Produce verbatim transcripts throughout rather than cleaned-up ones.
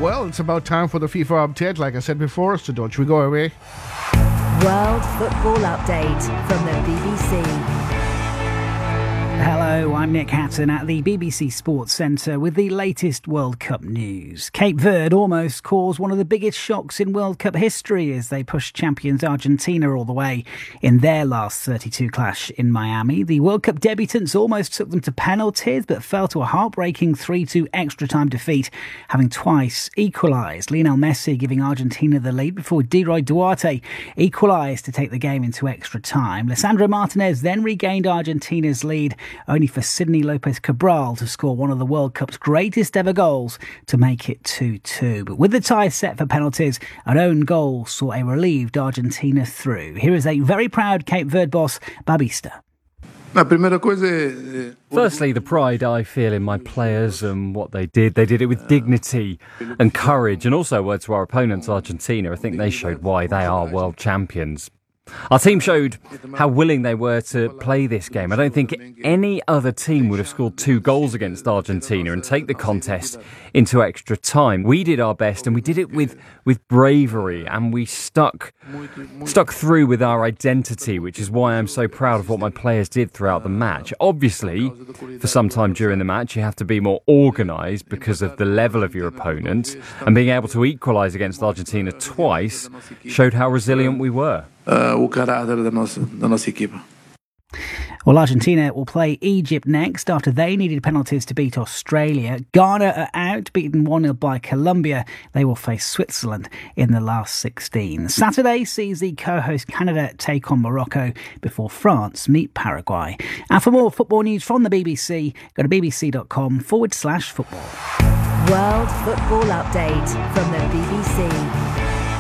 Well, it's about time for the FIFA update, like I said before, so don't you go away. World Football Update from the B B C. Hello, I'm Nick Hatton at the B B C Sports Centre with the latest World Cup news. Cape Verde almost caused one of the biggest shocks in World Cup history as they pushed champions Argentina all the way in their last thirty-two clash in Miami. The World Cup debutants almost took them to penalties but fell to a heartbreaking three two extra-time defeat, having twice equalised. Lionel Messi giving Argentina the lead before De Roy Duarte equalised to take the game into extra time. Lisandro Martinez then regained Argentina's lead, only for Sidney Lopez Cabral to score one of the World Cup's greatest ever goals to make it two two. But with the tie set for penalties, an own goal saw a relieved Argentina through. Here is a very proud Cape Verde boss, Babista. Firstly, the pride I feel in my players and what they did. They did it with dignity and courage, and also word to our opponents, Argentina. I think they showed why they are world champions. Our team showed how willing they were to play this game. I don't think any other team would have scored two goals against Argentina and take the contest into extra time. We did our best, and we did it with, with bravery, and we stuck stuck through with our identity, which is why I'm so proud of what my players did throughout the match. Obviously, for some time during the match, you have to be more organised because of the level of your opponent, and being able to equalise against Argentina twice showed how resilient we were. Uh, o caráter da nossa, da nossa equipa. Well, Argentina will play Egypt next after they needed penalties to beat Australia. Ghana are out, beaten one nil by Colombia. They will face Switzerland in the last sixteen. Saturday sees the co-host Canada take on Morocco before France meet Paraguay. And for more football news from the B B C, go to bbc.com forward slash football. World Football Update from the B B C.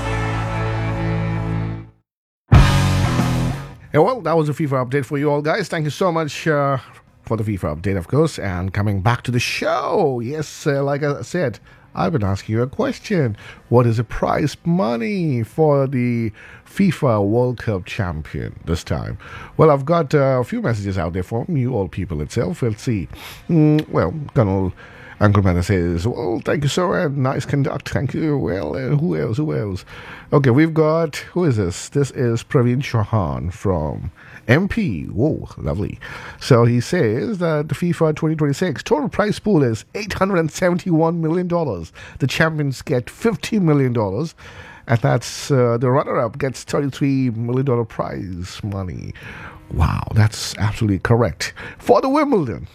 Yeah, well, that was a FIFA update for you all, guys. Thank you so much uh, for the FIFA update, of course. And coming back to the show, yes, uh, like I said, I've been asking you a question. What is the prize money for the FIFA World Cup champion this time? Well, I've got uh, a few messages out there from you all people itself. Let's see. Mm, well, Colonel Anchorman says, well, thank you, sir, and nice conduct. Thank you. Well, uh, who else? Who else? Okay, we've got, who is this? This is Praveen Chauhan from M P. Whoa, lovely. So he says that the FIFA twenty twenty-six total prize pool is eight hundred seventy-one million dollars. The champions get fifty million dollars. And that's uh, the runner-up gets thirty-three million dollars prize money. Wow, that's absolutely correct. For the Wimbledon.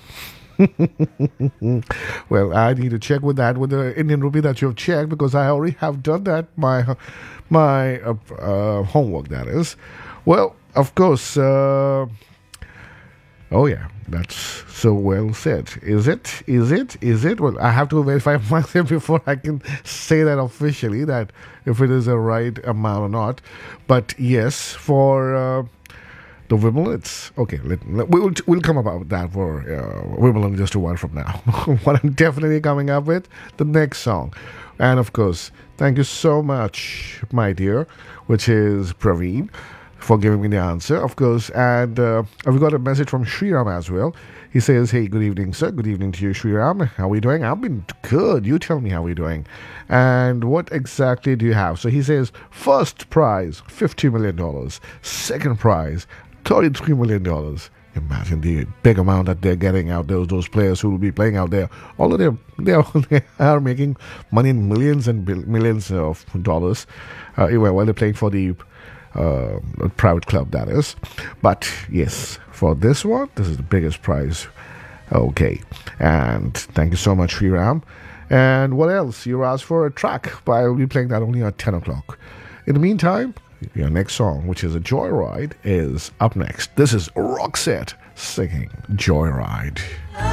Well, I need to check with that with the Indian rupee that you've checked, because I already have done that, my my uh, uh, homework, that is. Well, of course, uh, oh yeah, that's so well said. Is it? Is it? Is it? Well, I have to verify myself before I can say that officially, that if it is a right amount or not. But yes, for Uh, the Wimbledon, it's okay. Let, let, we'll we'll come about that for uh, Wimbledon just a while from now. What I'm definitely coming up with, the next song, and of course, thank you so much, my dear, which is Praveen, for giving me the answer, of course. And uh, I've got a message from Sriram as well. He says, "Hey, good evening, sir. Good evening to you, Sriram. How are we doing? I've been good. You tell me how we're doing. And what exactly do you have?" So he says, first prize, fifty million dollars. Second prize, thirty-three million dollars. Imagine the big amount that they're getting out there, those players who will be playing out there. Although they're, they're, they are making money in millions and bil- millions of dollars uh, while they're playing for the uh, private club, that is. But yes, for this one, this is the biggest prize. Okay. And thank you so much, Sriram. And what else? You asked for a track, but I will be playing that only at ten o'clock. In the meantime, your next song, which is a Joyride, is up next. This is Roxette singing Joyride.